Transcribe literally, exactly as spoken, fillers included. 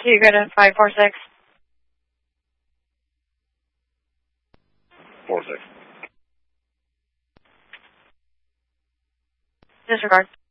you go to five four six. Four six. Disregard.